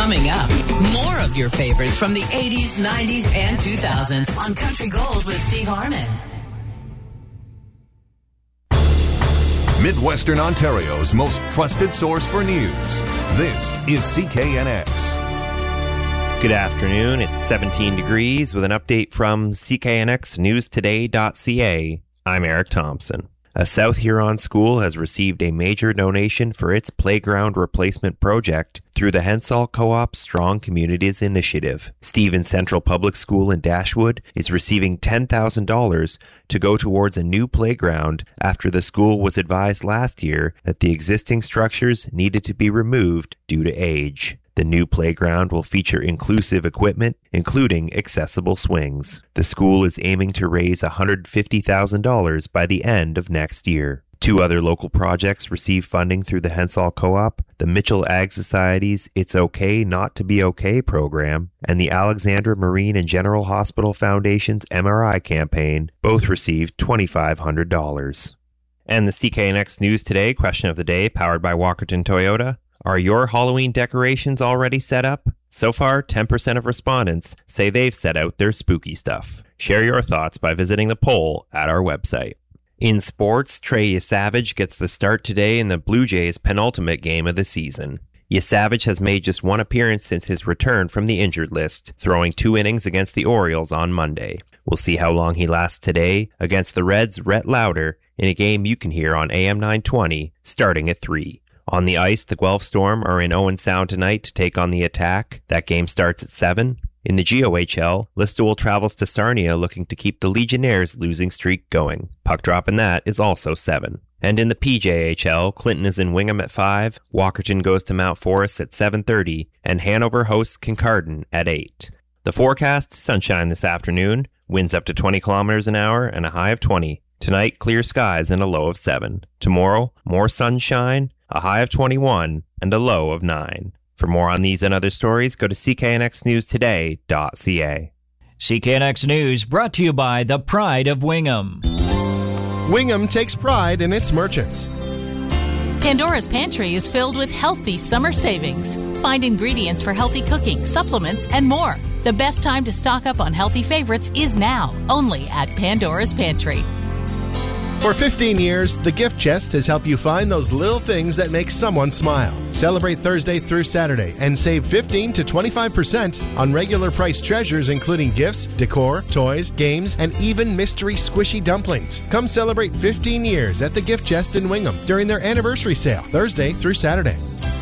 Coming up, more of your favorites from the 80s, 90s, and 2000s on Country Gold with Steve Harmon. Midwestern Ontario's most trusted source for news. This is CKNX. Good afternoon. It's 17 degrees with an update from CKNXNewsToday.ca. I'm Eric Thompson. A South Huron school has received a major donation for its playground replacement project through the Hensall Co-op Strong Communities Initiative. Stevens Central Public School in Dashwood is receiving $10,000 to go towards a new playground after the school was advised last year that the existing structures needed to be removed due to age. The new playground will feature inclusive equipment, including accessible swings. The school is aiming to raise $150,000 by the end of next year. Two other local projects receive funding through the Hensall Co-op, the Mitchell Ag Society's It's Okay Not to Be Okay program, and the Alexandra Marine and General Hospital Foundation's MRI campaign. Both received $2,500. And the CKNX News Today question of the day, powered by Walkerton Toyota. Are your Halloween decorations already set up? So far, 10% of respondents say they've set out their spooky stuff. Share your thoughts by visiting the poll at our website. In sports, Trey Yesavage gets the start today in the Blue Jays' penultimate game of the season. Yesavage has made just one appearance since his return from the injured list, throwing 2 innings against the Orioles on Monday. We'll see how long he lasts today against the Reds' Rhett Lauder in a game you can hear on AM 920 starting at 3. On the ice, the Guelph Storm are in Owen Sound tonight to take on the Attack. That game starts at 7. In the GOHL, Listowel travels to Sarnia looking to keep the Legionnaires' losing streak going. Puck drop in that is also 7. And in the PJHL, Clinton is in Wingham at 5, Walkerton goes to Mount Forest at 7:30, and Hanover hosts Kincardine at 8. The forecast, sunshine this afternoon, winds up to 20 kilometers an hour and a high of 20. Tonight, clear skies and a low of 7. Tomorrow, more sunshine, a high of 21, and a low of 9. For more on these and other stories, go to CKNXNewsToday.ca. CKNX News brought to you by the Pride of Wingham. Wingham takes pride in its merchants. Pandora's Pantry is filled with healthy summer savings. Find ingredients for healthy cooking, supplements, and more. The best time to stock up on healthy favorites is now, only at Pandora's Pantry. For 15 years, the Gift Chest has helped you find those little things that make someone smile. Celebrate Thursday through Saturday and save 15 to 25% on regular price treasures including gifts, decor, toys, games, and even mystery squishy dumplings. Come celebrate 15 years at the Gift Chest in Wingham during their anniversary sale, Thursday through Saturday.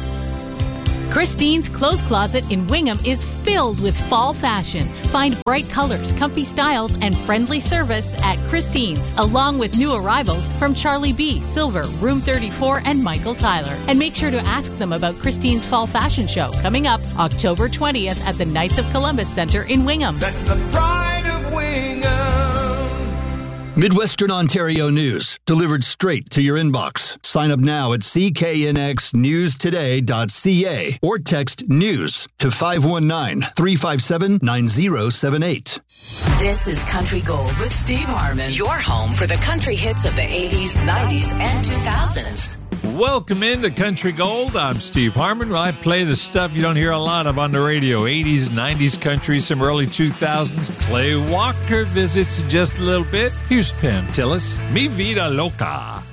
Christine's Clothes Closet in Wingham is filled with fall fashion. Find bright colors, comfy styles, and friendly service at Christine's, along with new arrivals from Charlie B, Silver, Room 34, and Michael Tyler. And make sure to ask them about Christine's Fall Fashion Show coming up October 20th at the Knights of Columbus Center in Wingham. That's the pride of Wingham. Midwestern Ontario news, delivered straight to your inbox. Sign up now at CKNXNewsToday.ca or text NEWS to 519-357-9078. This is Country Gold with Steve Harmon, your home for the country hits of the 80s, 90s, and 2000s. Welcome into Country Gold. I'm Steve Harmon. I play the stuff you don't hear a lot of on the radio. 80s, 90s country, some early 2000s. Clay Walker visits in just a little bit. Here's Pam Tillis, Mi Vida Loca.